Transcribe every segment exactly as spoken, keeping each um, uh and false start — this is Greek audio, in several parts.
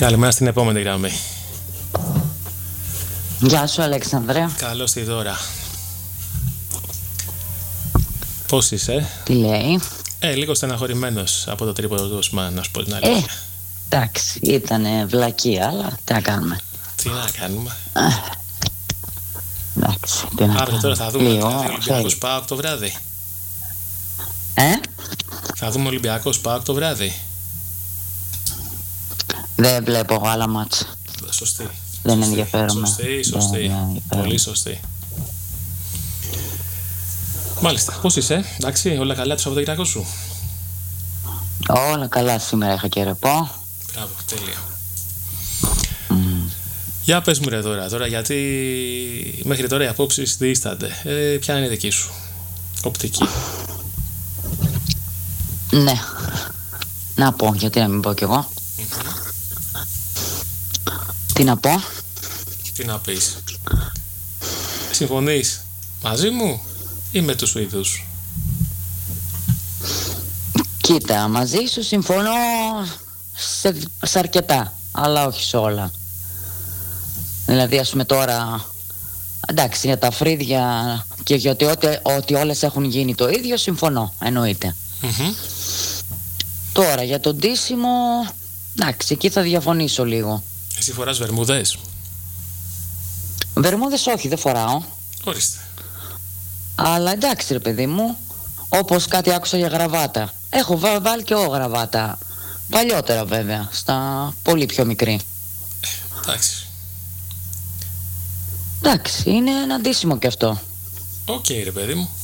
Καλημέρα στην επόμενη γραμμή. Γεια σου, Αλέξανδρε. Καλώς τη δώρα. Πώς είσαι? Τι λέει? Ε, λίγο στεναχωρημένος από το τρίποδο του Οσμάν, να σου πω την αλήθεια. Ε, εντάξει, ήτανε βλακεία, αλλά τι να κάνουμε. Τι να κάνουμε. Εντάξει, τι να Άρα κάνουμε. τώρα θα δούμε Λίγο, δηλαδή, Ολυμπιακός ΠΑΟΚ το βράδυ. Ε, Θα δούμε Ολυμπιακός ΠΑΟΚ το βράδυ. δεν βλέπω εγώ άλλα μάτσα. Σωστή. Δεν Σωστή. ενδιαφέρομαι. Σωστή, σωστή. Δεν ενδιαφέρομαι. Πολύ σωστή. Μάλιστα. Πώς είσαι, εντάξει, όλα καλά το Σαββατοκύριακο σου? Όλα καλά, σήμερα είχα και ρεπό. Μπράβο, τέλεια. Mm. Για πες μου ρε τώρα, τώρα γιατί μέχρι τώρα οι απόψεις διήστανται. Ε, ποια είναι η δική σου οπτική? Ναι. Να πω, γιατί να μην πω κι εγώ. Mm-hmm. Τι να πω? Τι να πεις? Συμφωνείς μαζί μου ή με τους Σουηδούς? Κοίτα, μαζί σου συμφωνώ σε, σε αρκετά, αλλά όχι σε όλα. Δηλαδή, ας πούμε τώρα, εντάξει, για τα φρύδια και γιατί ότι, ότι όλες έχουν γίνει το ίδιο, συμφωνώ, εννοείται. Mm-hmm. Τώρα, για το ντύσιμο, εντάξει, εκεί θα διαφωνήσω λίγο. Εσύ φοράς βερμούδες? Βερμούδες όχι, δεν φοράω. Ορίστε. Αλλά εντάξει ρε παιδί μου, όπως κάτι άκουσα για γραβάτα. Έχω βά, βάλει και εγώ γραβάτα. Παλιότερα βέβαια, στα πολύ πιο μικρή. Εντάξει. Εντάξει, είναι ένα ντύσιμο κι αυτό. Οκ okay, ρε παιδί μου.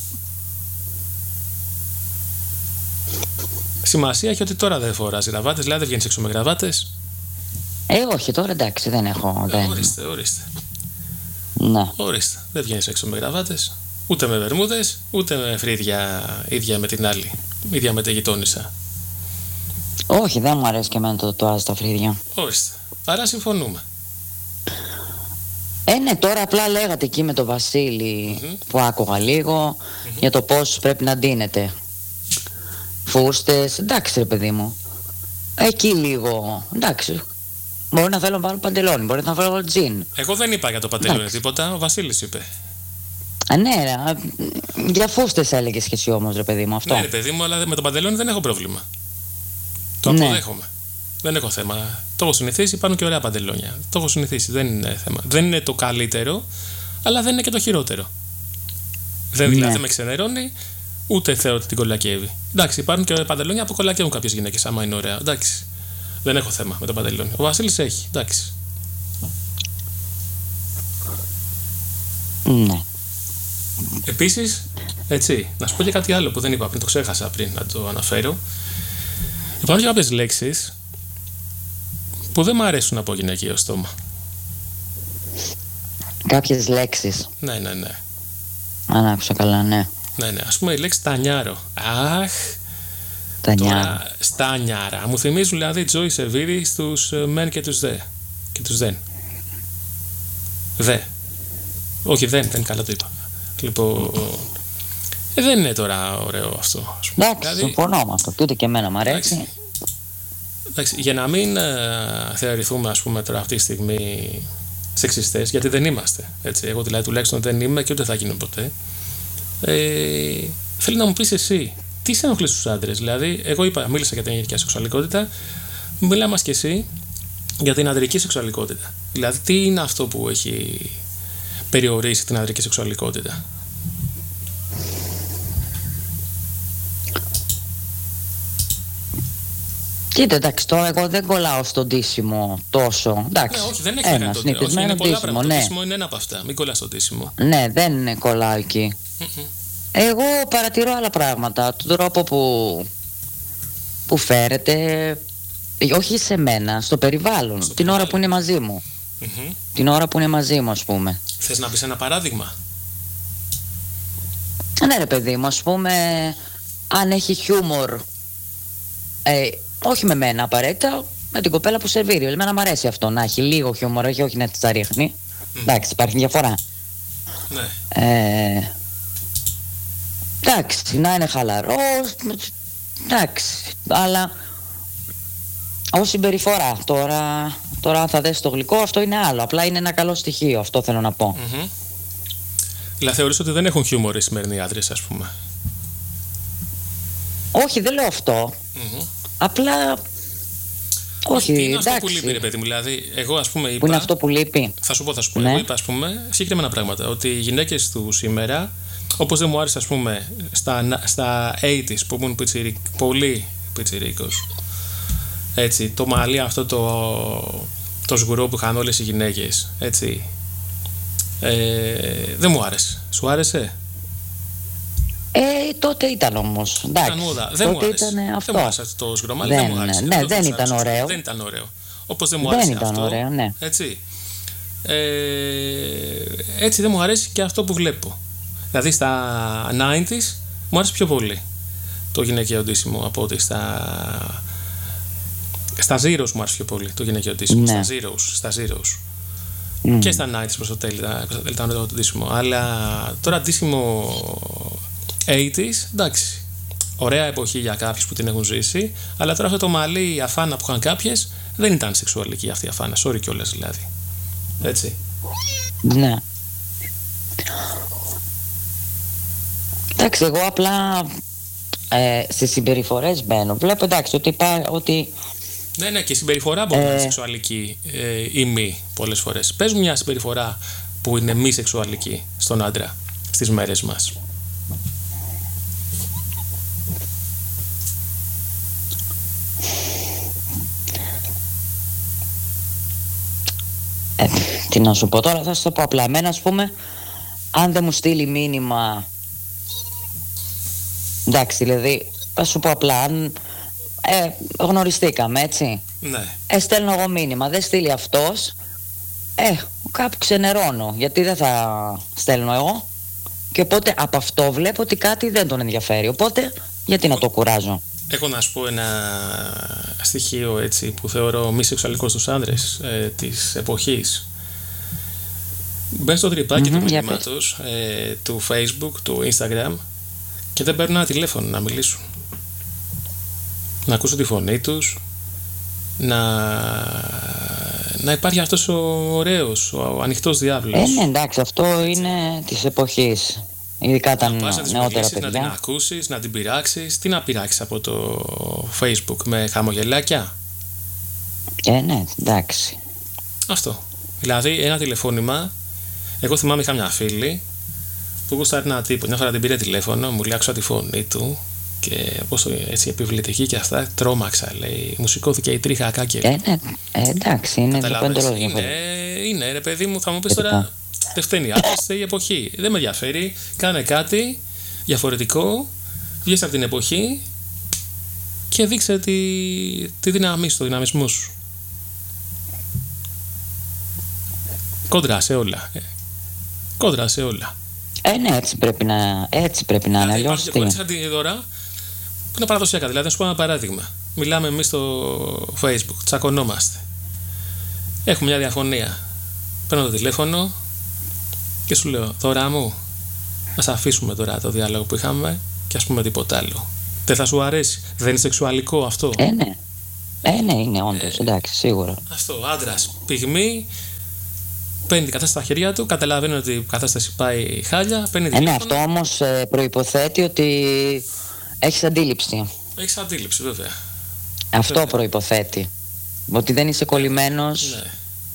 Σημασία έχει ότι τώρα δεν φοράς γραβάτες, δηλαδή δεν βγαίνεις έξω με γραβάτες. Ε, όχι, τώρα εντάξει, δεν έχω. Ε, δεν... Ορίστε, ορίστε. Ναι. Ορίστε, δεν βγαίνεις έξω με γραβάτες, ούτε με βερμούδες, ούτε με φρύδια ίδια με την άλλη, ίδια με τη γειτόνισσα. Όχι, δεν μου αρέσει και εμένα το τουάζ τα φρύδια. Ορίστε, άρα συμφωνούμε. Ε, ναι, τώρα απλά λέγατε εκεί με τον Βασίλη Mm-hmm. που άκουγα λίγο Mm-hmm. για το πώς πρέπει να ντύνεται. Φούστες, εντάξει ρε παιδί μου. Εκεί λίγο, εντάξει. Μπορεί να θέλω να βάλω παντελόνι, μπορεί να βάλω τζιν. Εγώ δεν είπα για το παντελόνι Εντάξει. τίποτα, ο Βασίλης είπε. Α, ναι, ρε, για φούστες έλεγες και εσύ όμως ρε παιδί μου αυτό. Ναι, ρε παιδί μου, αλλά με το παντελόνι δεν έχω πρόβλημα. Το Ναι. αποδέχομαι. Δεν έχω θέμα. Το έχω συνηθίσει, υπάρχουν και ωραία παντελόνια. Το έχω συνηθίσει, δεν είναι θέμα. Δεν είναι το καλύτερο, αλλά δεν είναι και το χειρότερο. Δεν, Ναι. δηλαδή δεν με ξενερώνει, ούτε θεωρώ ότι την κολακεύει. Εντάξει, υπάρχουν και παντελόνια που κολακεύουν κάποιες γυναίκες, άμα είναι ωραία. Εντάξει. Δεν έχω θέμα με το παντελόνι. Ο Βασίλης έχει, εντάξει. Ναι. Επίσης, έτσι, να σου πω και κάτι άλλο που δεν είπα πριν, το ξέχασα πριν να το αναφέρω. Υπάρχουν και κάποιες λέξεις που δεν μου αρέσουν από γυναικείο στόμα. Κάποιες λέξεις. Ναι, ναι, ναι. Αν άκουσα καλά, ναι. Ναι, ναι. Ας πούμε η λέξη τανιάρο. Αχ, Τα νιάρα. τώρα στανιάρα. Μου θυμίζουν δηλαδή Τζόι Σεβίδη στους ε, μεν και τους δε. Και τους δεν. Δε. Όχι, δεν, δεν, καλά το είπα. Λοιπόν, ε, δεν είναι τώρα ωραίο αυτό. Ας πούμε. Εντάξει, Δηλαδή, συμφωνώ με αυτό. Και ούτε και εμένα μου αρέσει. εντάξει. Εντάξει, για να μην ε, θεωρηθούμε ας πούμε τώρα αυτή τη στιγμή σεξιστές, γιατί δεν είμαστε, έτσι. Εγώ δηλαδή τουλάχιστον δεν είμαι και ούτε θα γίνω ποτέ. Ε, θέλω να μου πεις εσύ, τι σε ενοχλεί στους άντρες? Δηλαδή, εγώ είπα, μίλησα για την γυναικεία σεξουαλικότητα, μιλά μας και εσύ για την ανδρική σεξουαλικότητα. Δηλαδή, τι είναι αυτό που έχει περιορίσει την ανδρική σεξουαλικότητα? Κοίτα, εντάξει, τώρα εγώ δεν κολλάω στον ντύσιμο τόσο. Εντάξει, Ναι, όχι, δεν έχει ένα κάνει το συνηθισμένο είναι πολλά ντύσιμο, πράγματα. Το ναι. ντύσιμο είναι ένα από αυτά. Μην κολλάς στο ντύσιμο. Ναι, δεν κολλάω εκεί. Mm-hmm. Εγώ παρατηρώ άλλα πράγματα. Τον τρόπο που, που φέρεται, ε, όχι σε μένα, στο περιβάλλον. Στο την περιβάλλον. ώρα που είναι μαζί μου. Mm-hmm. Την ώρα που είναι μαζί μου, ας πούμε. Θες να πεις ένα παράδειγμα? Ναι, ρε παιδί μου, ας πούμε, αν έχει χιούμορ. Ε, όχι με μένα απαραίτητα, με την κοπέλα που σερβίρει. Εμένα μου αρέσει αυτό, να έχει λίγο χιούμορ, όχι, όχι να τη ρίχνει. Mm. Εντάξει, υπάρχει διαφορά. Ναι. Ε, εντάξει, να είναι χαλαρός. Εντάξει, αλλά ως συμπεριφορά τώρα Τώρα αν θα δέσει το γλυκό, αυτό είναι άλλο. Απλά είναι ένα καλό στοιχείο, αυτό θέλω να πω. Mm-hmm. Δηλαδή θεωρείς ότι δεν έχουν χιούμορ οι σημερινοί άντρες, ας πούμε? Όχι, δεν λέω αυτό. Mm-hmm. Απλά... Όχι, τι είναι εντάξει. αυτό που λείπει, ρε παιδί μου? Δηλαδή, εγώ ας πούμε είπα... Που είναι αυτό που λείπει? Θα σου πω, θα σου πω. Ναι. Εγώ είπα, ας πούμε, συγκεκριμένα πράγματα. Ότι οι γυναίκες του σήμερα, όπως δεν μου άρεσε, ας πούμε, στα, στα ογδόντα που ήμουν πιτσιρί, πολύ πιτσιρίκος. Έτσι, το μαλλί αυτό το, το σγουρό που είχαν όλες οι γυναίκες. Έτσι. Ε, δεν μου άρεσε. Σου άρεσε? Ε, τότε ήταν όμως. Εντάξει. Ήταν μόδα. Δεν μου άρεσε. Ήταν αυτό. Δεν μου άρεσε το σγουρό μαλλί. Δεν, δεν μου άρεσε. Ναι, δεν, δεν ήταν άρεσε. ωραίο. Δεν ήταν ωραίο. Όπως δεν μου άρεσε δεν ήταν αυτό. Ωραίο, ναι. Έτσι. Ε, έτσι δεν μου αρέσει και αυτό που βλέπω. Δηλαδή στα ενενήντα μου άρεσε πιο πολύ το γυναικείο ντύσιμο από ότι στα στα Zeros μου άρεσε πιο πολύ το γυναικείο ντύσιμο. Ναι. Στα Zeros, στα Zeros. Mm. Και στα ενενήντα προς το τέλει ήταν το ντύσιμο. Αλλά τώρα ντύσιμο ογδόντα, εντάξει, ωραία εποχή για κάποιους που την έχουν ζήσει, αλλά τώρα αυτό το μαλλί, η αφάνα που είχαν κάποιες, δεν ήταν σεξουαλική αυτή η αφάνα. Sorry κιόλας δηλαδή. Έτσι. Ναι. Εντάξει, εγώ απλά ε, στις συμπεριφορές μπαίνω. Βλέπω, εντάξει, ότι, υπά, ότι... Ναι, ναι, και η συμπεριφορά μπορεί ε... να είναι σεξουαλική ε, ή μη πολλές φορές. Πες μου μια συμπεριφορά που είναι μη σεξουαλική στον άντρα στις μέρες μας. Ε, τι να σου πω τώρα, θα σου το πω απλά. Εμένα, ας πούμε, αν δεν μου στείλει μήνυμα, εντάξει, δηλαδή, θα σου πω απλά, αν ε, γνωριστήκαμε, έτσι, ναι. ε, στέλνω εγώ μήνυμα, δεν στείλει αυτός, ε, κάπου ξενερώνω, γιατί δεν θα στέλνω εγώ, και οπότε από αυτό βλέπω ότι κάτι δεν τον ενδιαφέρει, οπότε γιατί να το κουράζω. Έχω να σου πω ένα στοιχείο, έτσι, που θεωρώ μη σεξουαλικό στους άντρες ε, της εποχής. Μπαίνεις στο τρυπάκι mm-hmm, του μηνύματος ε, του Facebook, του Instagram, και δεν παίρνουν ένα τηλέφωνο να μιλήσουν, να ακούσουν τη φωνή τους, να, να υπάρχει αυτός ο ωραίος, ο ανοιχτός διάβλος. Ε, ναι, εντάξει, αυτό είναι της εποχής. Ειδικά τα νεότερα παιδιά. Να την ακούσεις, να την πειράξεις. Τι να πειράξεις από το Facebook, με χαμογελάκια? Ε, ναι, εντάξει. Αυτό. Δηλαδή ένα τηλεφώνημα. Εγώ θυμάμαι, είχα μια φίλη που γούσταρε ένα τύπο. Μια φορά την πήρε τηλέφωνο, μου λέει, άκουσα τη φωνή του και πόσο έτσι επιβλητική και αυτά, τρόμαξα, λέει. Μου σηκώθηκε η τρίχα κάκελ. Ε, ναι, ε, εντάξει, είναι το πέντρο είναι, είναι, ρε παιδί μου, θα μου πεις τώρα. Δεν φταίνει, άφησε η εποχή. Δεν με ενδιαφέρει. Κάνε κάτι διαφορετικό. Βγες από την εποχή και δείξε τη, τη δύναμή σου, το δυναμισμό σου. Κόντρα σε όλα. Κόντρα σε όλα. Ε, ναι, έτσι πρέπει να, έτσι πρέπει να είναι. Αλλιώς τι. Υπάρχει και τώρα που είναι παραδοσιακά. Δηλαδή, να σου πω ένα παράδειγμα. Μιλάμε εμείς στο Facebook, τσακωνόμαστε. Έχουμε μια διαφωνία. Παίρνω το τηλέφωνο και σου λέω, τώρα μου, ας αφήσουμε τώρα το διάλογο που είχαμε και ας πούμε τίποτα άλλο. Δεν θα σου αρέσει? Δεν είναι σεξουαλικό αυτό? Ε, ναι. Ε, ναι, είναι όντως, ε, εντάξει, σίγουρα. Αυτό, άντρας, πυγμή, παίρνει την κατάσταση στα χέρια του, καταλαβαίνει ότι η κατάσταση πάει χάλια, παίρνει ε, ναι, αυτό όμως ε, προϋποθέτει ότι έχεις αντίληψη. Έχεις αντίληψη, βέβαια. Αυτό βέβαια. προϋποθέτει. Ότι δεν είσαι κολλημένος. Ναι.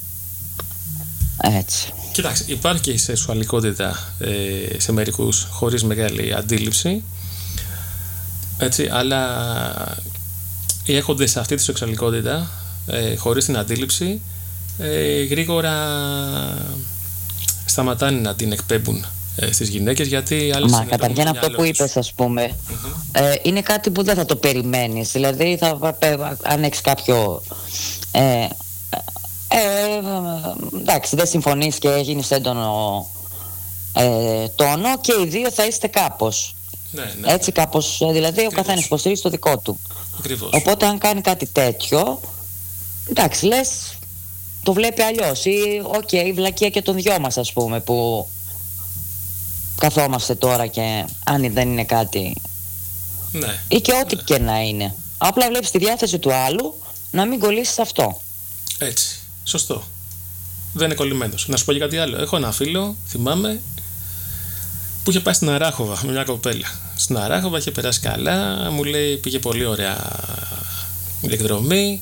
Έτσι. Κοιτάξτε, υπάρχει και η σεξουαλικότητα ε, σε μερικούς χωρίς μεγάλη αντίληψη, έτσι, αλλά οι έχοντες σε αυτή τη σεξουαλικότητα ε, χωρίς την αντίληψη ε, γρήγορα σταματάνε να την εκπέμπουν ε, στις γυναίκες, γιατί άλλες... Μα καταρχήν αυτό που είπες, ας πούμε, mm-hmm. ε, είναι κάτι που δεν θα το περιμένεις. Δηλαδή θα, αν έχεις κάποιο ε, Ε, εντάξει, δεν συμφωνείς και έγινες έντονο ε, τόνο και οι δύο θα είστε κάπως. Ναι, ναι, έτσι κάπως, δηλαδή Ακριβώς. Ο καθένας υποστηρίζει το δικό του. Ακριβώς. Οπότε αν κάνει κάτι τέτοιο, εντάξει, λες, το βλέπει αλλιώς. Ή, οκ, okay, η βλακεία και των δυο μας, ας πούμε, που καθόμαστε τώρα και αν δεν είναι κάτι, ναι, ή και ό,τι ναι. και να είναι. Απλά βλέπεις τη διάθεση του άλλου να μην κολλήσεις αυτό. Έτσι. Σωστό. Δεν είναι κολλημένος. Να σου πω και κάτι άλλο. Έχω ένα φίλο, θυμάμαι, που είχε πάει στην Αράχοβα με μια κοπέλα. Στην Αράχοβα είχε περάσει καλά, μου λέει πήγε πολύ ωραία εκδρομή.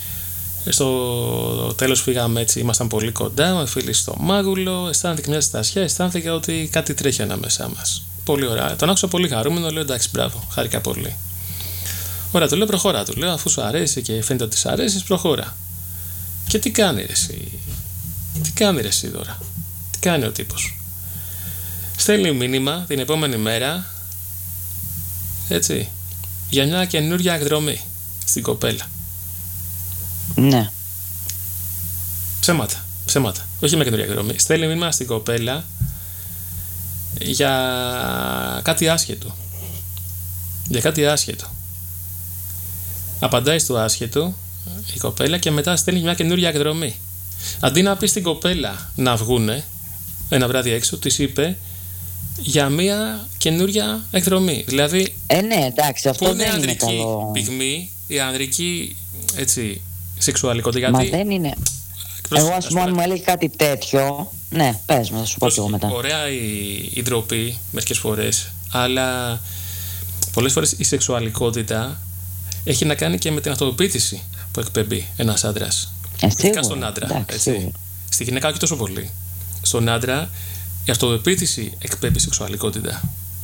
Στο τέλος φύγαμε έτσι, ήμασταν πολύ κοντά, με φίλοι στο Μάγουλο. Αισθάνθηκε μια στασιά, αισθάνθηκε ότι κάτι τρέχει ανάμεσά μας. Πολύ ωραία. Τον άκουσα πολύ χαρούμενο, λέω εντάξει, μπράβο, χάρηκα πολύ. Ωραία, του λέω προχώρα, του λέω αφού σου αρέσει και φαίνεται ότι σου αρέσει, προχώρα. Και τι κάνει ρε εσύ, τι κάνει ρε εσύ τώρα, τι κάνει ο τύπος. Στέλνει μήνυμα την επόμενη μέρα, έτσι, για μια καινούργια εκδρομή στην κοπέλα. Ναι. Ψέματα, ψέματα. Όχι με καινούργια εκδρομή. Στέλνει μήνυμα στην κοπέλα για κάτι άσχετο. Για κάτι άσχετο. Απαντάει στο άσχετο η κοπέλα και μετά στέλνει μια καινούργια εκδρομή. Αντί να πει στην κοπέλα να βγούνε ένα βράδυ έξω, της είπε για μια καινούργια εκδρομή. Δηλαδή, ε, ναι, εντάξει, αυτό που είναι δεν είναι ανδρική καλό. πυγμή, η ανδρική έτσι, σεξουαλικότητα. Μα γιατί... δεν είναι. Εκτός, Εγώ, ας πούμε, αν μου έλεγε κάτι τέτοιο. Ναι, πες μου, θα σου πω κι εγώ μετά. Ωραία η, η ντροπή μερικές φορές, αλλά πολλές φορές η σεξουαλικότητα έχει να κάνει και με την αυτοπεποίθηση που εκπέμπει ένας άντρας. Ειδικά στον άντρα. Εντάξει, έτσι. Στη γυναίκα όχι τόσο πολύ. Στον άντρα η αυτοπεποίθηση εκπέμπει σεξουαλικότητα.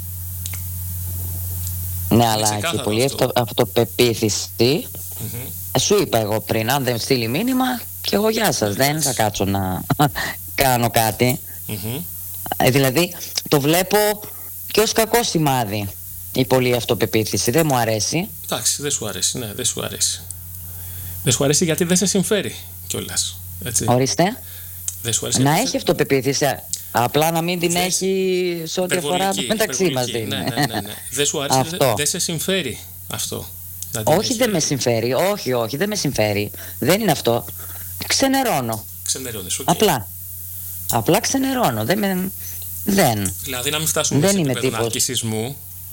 Ναι, αλλά και πολύ αυτο, αυτοπεποίθηση. Mm-hmm. Σου είπα εγώ πριν, αν δεν στείλει μήνυμα, και εγώ γεια σας, δεν θα κάτσω να κάνω κάτι. Mm-hmm. Ε, δηλαδή, το βλέπω και ως κακό σημάδι η πολλή αυτοπεποίθηση. Δεν μου αρέσει. Εντάξει, δεν σου αρέσει, ναι, δεν σου αρέσει. Δεν σου αρέσει γιατί δεν σε συμφέρει κιόλας. Ορίστε. Δεν σου αρέσει. Να έχει αυτοπεποίθηση. Απλά να μην την Θες... έχει σε ό,τι αφορά το μεταξύ μας. Ναι, ναι, ναι, ναι. Δεν σου αρέσει, δεν δε σε συμφέρει αυτό. Όχι, δεν με συμφέρει. Όχι, όχι, δεν με συμφέρει. Δεν είναι αυτό. Ξενερώνω. Ξενερώνεις, okay. Απλά. Απλά ξενερώνω. Δεν με... Δεν. Δηλαδή να μην φτάσουμε δεν σε επίπεδο ναρκισσισμού.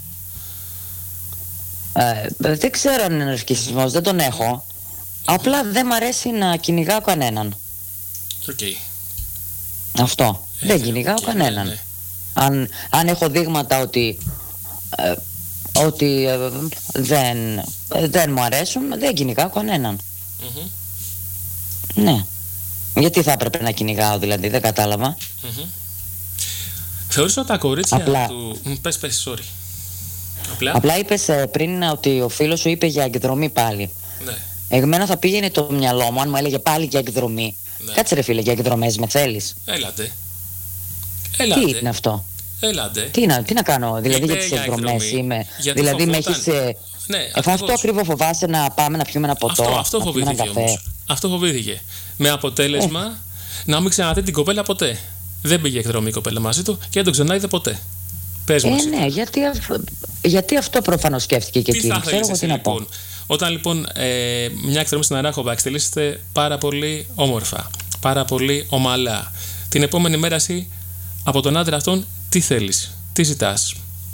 Ε, δεν ξέρω αν είναι ναρκισσισμός, δεν τον έχω. Απλά δεν μ' αρέσει να κυνηγάω κανέναν. Οκ. Okay. Αυτό. Ε, δεν κυνηγάω okay, κανέναν. Ναι, ναι. Αν, αν έχω δείγματα ότι ε, ότι ε, δεν, ε, δεν μου αρέσουν, δεν κυνηγάω κανέναν. Mm-hmm. Ναι. Γιατί θα έπρεπε να κυνηγάω, δηλαδή, δεν κατάλαβα. Mm-hmm. Θεωρείς ότι τα κορίτσια Απλά. του... Πες, πες, sorry. Απλά, Απλά είπες ε, πριν ότι ο φίλος σου είπε για εκδρομή πάλι. Ναι. Εμένα θα πήγαινε το μυαλό μου αν μου έλεγε πάλι για εκδρομή. Ναι. Κάτσε ρε φίλε, για εκδρομές με θέλεις. Έλατε. Έλατε. Τι είναι αυτό. Έλατε. Τι να, τι να κάνω, δηλαδή Είπε για τις για εκδρομές είμαι. Γιατί δηλαδή με φοβόταν. έχεις. Ε, ναι, ε, αυτό ακριβώς φοβάσαι να πάμε να πιούμε ένα ποτό. Αυτό, αυτό να φοβήθηκε ένα όμως. Αυτό φοβήθηκε. Με αποτέλεσμα ε. να μην ξαναδεί την κοπέλα ποτέ. Δεν πήγε εκδρομή η κοπέλα μαζί του και δεν τον ξαναείδε ποτέ. Πες ε, μας. Ναι, γιατί, γιατί αυτό προφανώς σκέφτηκε και εκείνη. Ξέρω εγώ τι να πω. Λοιπόν. Όταν λοιπόν ε, μια εκδρομή στην Αράχοβα εξελίσσεται πάρα πολύ όμορφα, πάρα πολύ ομαλά, την επόμενη μέρα εσύ από τον άντρα αυτόν τι θέλεις, τι ζητάς?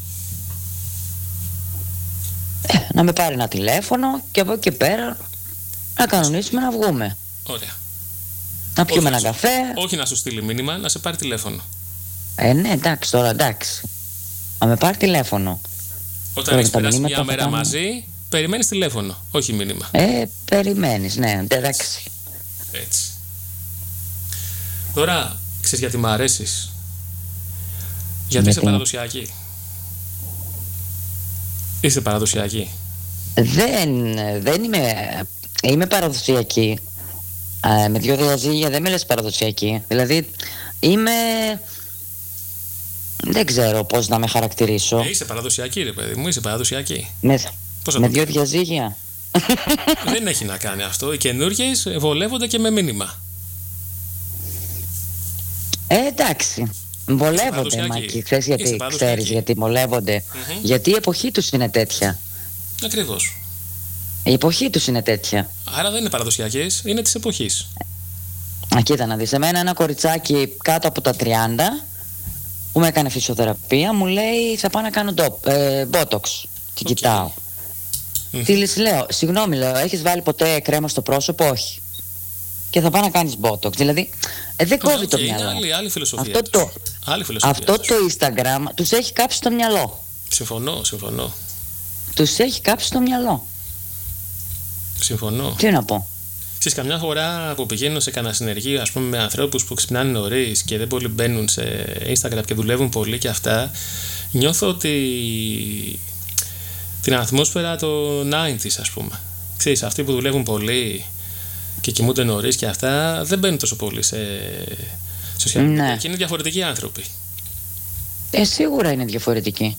Ε, να με πάρει ένα τηλέφωνο και από εκεί και πέρα να κανονίσουμε να βγούμε. Ωραία. Να πιούμε ένα καφέ. Όχι να σου στείλει μήνυμα, να σε πάρει τηλέφωνο. Ε, ναι, εντάξει, τώρα εντάξει. Να με πάρει τηλέφωνο. Όταν έχεις περάσει μια μέρα κάνουμε... μαζί, περιμένεις τηλέφωνο, όχι μήνυμα. Ε, περιμένεις, ναι, εντάξει. Έτσι. Τώρα, ξέρεις γιατί μ' αρέσεις? Γιατί, γιατί είσαι παραδοσιακή. Είσαι παραδοσιακή. Δεν, δεν είμαι. Είμαι παραδοσιακή. Α, με δυο διαζύγια δεν με λες παραδοσιακή. Δηλαδή είμαι. Δεν ξέρω πώς να με χαρακτηρίσω. Ε, είσαι παραδοσιακή, ρε παιδί μου, είσαι παραδοσιακή. Με, με δύο διαζύγια. Δεν έχει να κάνει αυτό. Οι καινούργιες βολεύονται και με μήνυμα. Ε, εντάξει. Βολεύονται, Μάκη. Ξέρεις γιατί, ξέρεις γιατί βολεύονται. Mm-hmm. Γιατί η εποχή τους είναι τέτοια. Ακριβώς. Η εποχή τους είναι τέτοια. Άρα δεν είναι παραδοσιακές, είναι της εποχής. Α, κοίτα να δεις. Εμένα ένα κοριτσάκι κάτω από τα τριάντα που με έκανε φυσιοθεραπεία μου λέει θα πάω να κάνω ντο, ε, μπότοξ. Την okay. κοιτάω. Mm-hmm. Τι λες, λέω, συγγνώμη, λέω, έχεις βάλει ποτέ κρέμα στο πρόσωπο? Όχι. και θα πάει να κάνεις Botox. Δηλαδή, ε, δεν κόβει okay, το μυαλό. Είναι άλλη, άλλη φιλοσοφία. Αυτό, το, άλλη φιλοσοφία αυτό το Instagram τους έχει κάψει το μυαλό. Συμφωνώ, συμφωνώ. Τους έχει κάψει το μυαλό. Συμφωνώ. Τι να πω. Ξέρεις, καμιά φορά που πηγαίνω σε κανένα συνεργείο, ας πούμε, με ανθρώπους που ξυπνάνε νωρίς και δεν πολύ μπαίνουν σε Instagram και δουλεύουν πολύ και αυτά, νιώθω ότι την ατμόσφαιρα των ενενήντα, ας πούμε. Ξέρεις, αυτοί που δουλεύουν πολύ και κοιμούνται νωρίς και αυτά, δεν μπαίνουν τόσο πολύ σε social media. Ναι. Και είναι διαφορετικοί άνθρωποι. Ε, σίγουρα είναι διαφορετικοί.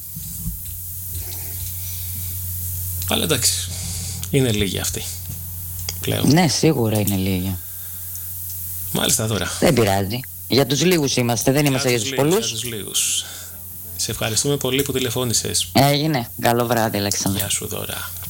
Αλλά εντάξει, είναι λίγοι αυτοί πλέον. Ναι, σίγουρα είναι λίγοι. Μάλιστα τώρα. Δεν πειράζει. Για τους λίγους είμαστε, δεν είμαστε για τους πολλούς. Για τους λίγους. Σε ευχαριστούμε πολύ που τηλεφώνησες. Έγινε. Καλό βράδυ, Αλέξανδρα. Γεια σου Δώρα.